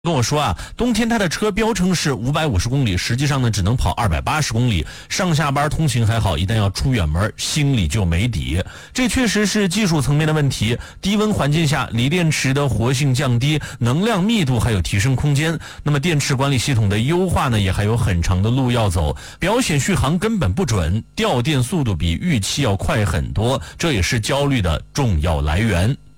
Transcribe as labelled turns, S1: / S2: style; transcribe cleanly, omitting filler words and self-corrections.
S1: 跟我说啊，冬天他的车标称是550公里，实际上呢只能跑280公里，上下班通行还好，一旦要出远门，心里就没底。这确实是技术层面的问题。低温环境下，锂电池的活性降低，能量密度还有提升空间。那么电池管理系统的优化呢，也还有很长的路要走。表显续航根本不准，掉电速度比预期要快很多，这也是焦虑的重要来源。